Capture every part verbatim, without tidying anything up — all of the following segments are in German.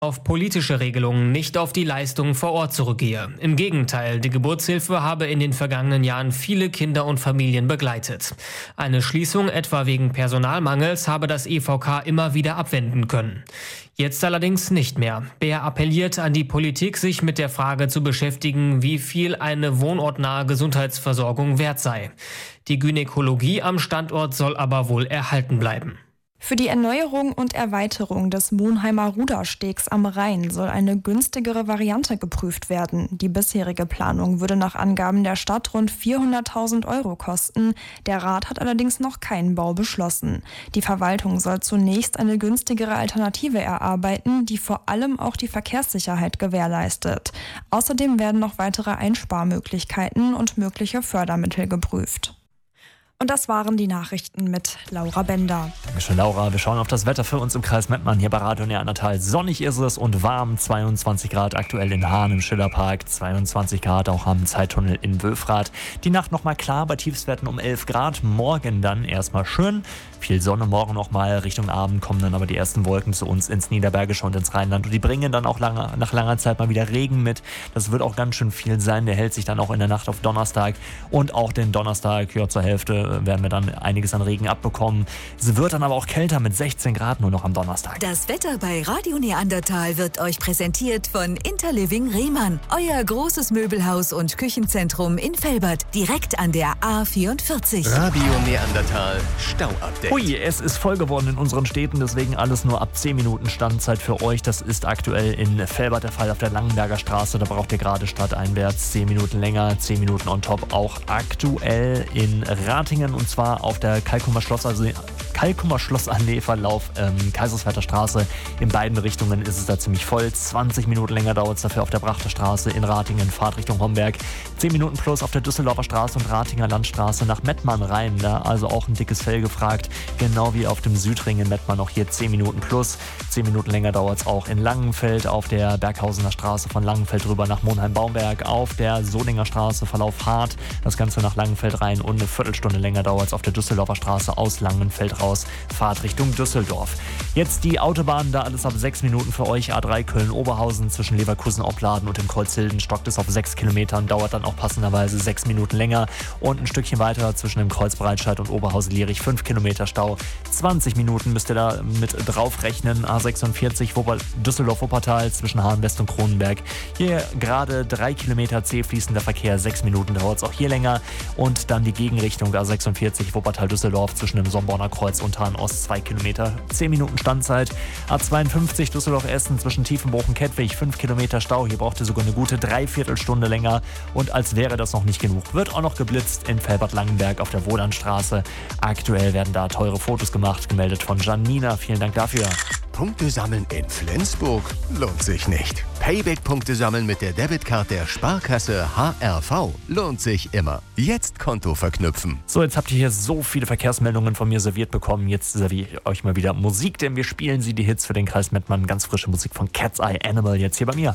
Auf politische Regelungen, nicht auf die Leistungen vor Ort zurückgehe. Im Gegenteil, die Geburtshilfe habe in den vergangenen Jahren viele Kinder und Familien begleitet. Eine Schließung etwa wegen Personalmangels habe das E V K immer wieder abwenden können. Jetzt allerdings nicht mehr. Beer appelliert an die Politik, sich mit der Frage zu beschäftigen, wie viel eine wohnortnahe Gesundheitsversorgung wert sei. Die Gynäkologie am Standort soll aber wohl erhalten bleiben. Für die Erneuerung und Erweiterung des Monheimer Ruderstegs am Rhein soll eine günstigere Variante geprüft werden. Die bisherige Planung würde nach Angaben der Stadt rund vierhunderttausend Euro kosten. Der Rat hat allerdings noch keinen Bau beschlossen. Die Verwaltung soll zunächst eine günstigere Alternative erarbeiten, die vor allem auch die Verkehrssicherheit gewährleistet. Außerdem werden noch weitere Einsparmöglichkeiten und mögliche Fördermittel geprüft. Und das waren die Nachrichten mit Laura Bender. Dankeschön, Laura. Wir schauen auf das Wetter für uns im Kreis Mettmann hier bei Radio Neandertal. Sonnig ist es und warm, zweiundzwanzig Grad aktuell in Hahn im Schillerpark, zweiundzwanzig Grad auch am Zeittunnel in Wülfrath. Die Nacht nochmal klar bei Tiefstwerten um elf Grad. Morgen dann erstmal schön. Viel Sonne morgen nochmal. Richtung Abend kommen dann aber die ersten Wolken zu uns ins Niederbergische und ins Rheinland. Und die bringen dann auch lange, nach langer Zeit mal wieder Regen mit. Das wird auch ganz schön viel sein. Der hält sich dann auch in der Nacht auf Donnerstag. Und auch den Donnerstag, ja, zur Hälfte werden wir dann einiges an Regen abbekommen. Es wird dann aber auch kälter mit sechzehn Grad nur noch am Donnerstag. Das Wetter bei Radio Neandertal wird euch präsentiert von Interliving Rehmann. Euer großes Möbelhaus und Küchenzentrum in Velbert, direkt an der A vierundvierzig. Radio Neandertal Stauupdate. Hui, es ist voll geworden in unseren Städten, deswegen alles nur ab zehn Minuten Standzeit für euch. Das ist aktuell in Velbert der Fall auf der Langenberger Straße. Da braucht ihr gerade stadteinwärts zehn Minuten länger, zehn Minuten on top. Auch aktuell in Ratingen und zwar auf der Kalkumer Schlossallee, Kalkumer Schlossallee Verlauf ähm, Kaiserswerther Straße. In beiden Richtungen ist es da ziemlich voll. zwanzig Minuten länger dauert es dafür auf der Brachter Straße in Ratingen, Fahrt Richtung Homberg. zehn Minuten plus auf der Düsseldorfer Straße und Ratinger Landstraße nach Mettmann rein. Da also auch ein dickes Fell gefragt. Genau wie auf dem Südring in Mettmann auch hier zehn Minuten plus. zehn Minuten länger dauert es auch in Langenfeld auf der Berghausener Straße von Langenfeld rüber nach Monheim-Baumberg. Auf der Solinger Straße Verlauf Hart. Das Ganze nach Langenfeld rein und eine Viertelstunde länger dauert es auf der Düsseldorfer Straße aus Langenfeld raus. Fahrt Richtung Düsseldorf. Jetzt die Autobahn, da alles ab sechs Minuten für euch. A drei Köln-Oberhausen zwischen Leverkusen-Opladen und dem Kreuzhilden stockt es auf sechs Kilometern. Dauert dann auch passenderweise sechs Minuten länger. Und ein Stückchen weiter zwischen dem Kreuz Breitscheid und Oberhausen-Lierich fünf Kilometer Stau. zwanzig Minuten müsst ihr da mit drauf rechnen. A sechsundvierzig Düsseldorf-Wuppertal zwischen Hahn-West und Kronenberg. Hier gerade drei Kilometer zäh fließender Verkehr. sechs Minuten dauert es auch hier länger. Und dann die Gegenrichtung A sechsundvierzig Wuppertal-Düsseldorf zwischen dem Somborner Kreuz und Hahn-Ost zwei Kilometer. zehn Minuten Standzeit. A zweiundfünfzig Düsseldorf-Essen zwischen Tiefenbrochen-Kettwig fünf Kilometer Stau. Hier braucht ihr sogar eine gute Dreiviertelstunde länger. Und als wäre das noch nicht genug, wird auch noch geblitzt in Velbert-Langenberg auf der Wohlandstraße. Aktuell werden da teure Fotos gemacht, gemeldet von Janina. Vielen Dank dafür. Punkte sammeln in Flensburg lohnt sich nicht. Payback-Punkte sammeln mit der Debitcard der Sparkasse H R V lohnt sich immer. Jetzt Konto verknüpfen. So, jetzt habt ihr hier so viele Verkehrsmeldungen von mir serviert bekommen. Jetzt serviere ich euch mal wieder Musik, denn wir spielen sie, die Hits für den Kreis Mettmann. Ganz frische Musik von Cat's Eye Animal jetzt hier bei mir.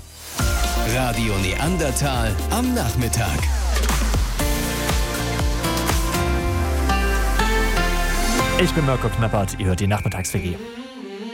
Radio Neandertal am Nachmittag. Ich bin Mirko Knappert, ihr hört die Nachmittags-W G.